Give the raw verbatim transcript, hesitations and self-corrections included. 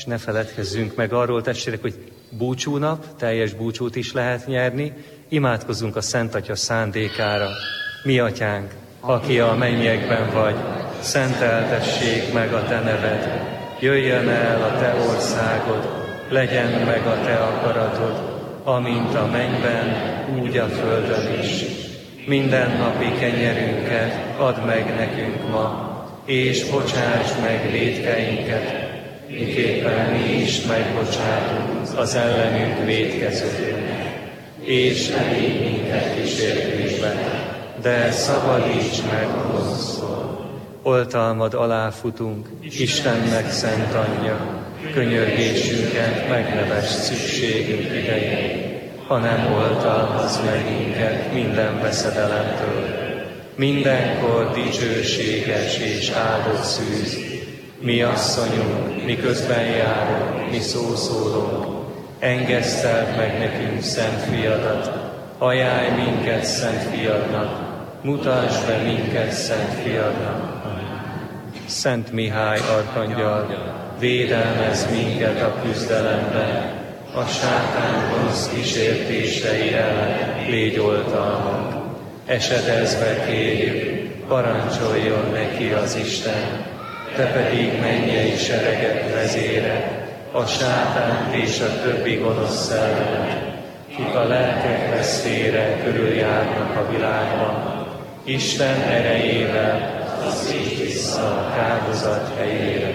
és ne feledkezzünk meg arról, testvérek, hogy búcsúnap, teljes búcsút is lehet nyerni, imádkozzunk a Szent Atya szándékára. Mi atyánk, aki a mennyekben vagy, szenteltessék meg a te neved, jöjjön el a te országod, legyen meg a te akaratod, amint a mennyben, úgy a földön is. Minden napi kenyerünket add meg nekünk ma, és bocsáss meg vétkeinket, miképpen mi is megbocsátunk az ellenünk vétkezőknek. És ne vigy minket kísértésbe, de szabadíts meg a gonosztól. Oltalmad alá futunk, Istennek szent anyja, könyörgésünket megnevess szükségünk idején, ha nem oltalmaz meg minket minden veszedelemtől. Mindenkor dicsőséges és áldott szűz, mi asszonyunk, mi közben járunk, mi szószólunk, engeszteld meg nekünk szent fiadat, ajánlj minket szent fiadnak, mutasd be minket szent fiadnak. Szent Mihály arkangyal, védelmezz minket a küzdelemben, a sátán gonosz kísértései ellen légy oltalmak. Esedezve kérjük, parancsoljon neki az Isten, te pedig mennyei seregek vezére, a sátánt és a többi gonosz szellemet, kik a lelkek vesztére körüljárnak a világban, Isten erejével az így vissza a kárhozat helyére.